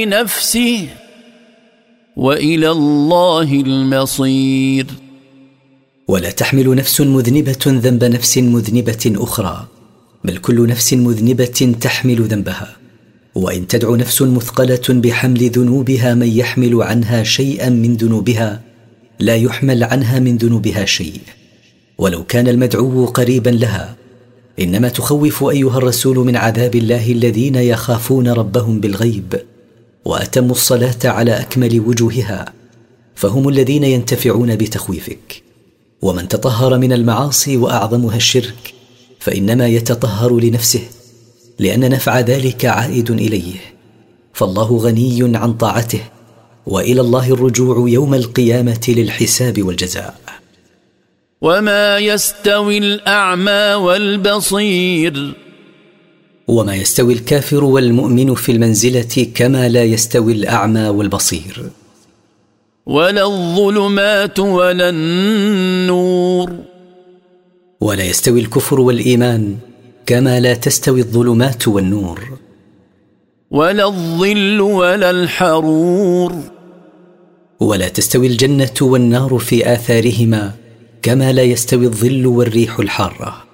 نفسه وإلى الله المصير. ولا تحمل نفس مذنبة ذنب نفس مذنبة أخرى، بل كل نفس مذنبة تحمل ذنبها. وإن تدع نفس مثقلة بحمل ذنوبها من يحمل عنها شيئا من ذنوبها، لا يحمل عنها من ذنوبها شيء ولو كان المدعو قريبا لها. إنما تخوف أيها الرسول من عذاب الله الذين يخافون ربهم بالغيب وأتموا الصلاة على أكمل وجوهها، فهم الذين ينتفعون بتخويفك. ومن تطهر من المعاصي وأعظمها الشرك فإنما يتطهر لنفسه، لأن نفع ذلك عائد إليه، فالله غني عن طاعته، وإلى الله الرجوع يوم القيامة للحساب والجزاء. وما يستوي الأعمى والبصير. وما يستوي الكافر والمؤمن في المنزلة كما لا يستوي الأعمى والبصير. ولا الظلمات ولا النور. ولا يستوي الكفر والإيمان كما لا تستوي الظلمات والنور. ولا الظل ولا الحرور. ولا تستوي الجنة والنار في آثارهما كما لا يستوي الظل والريح الحارة.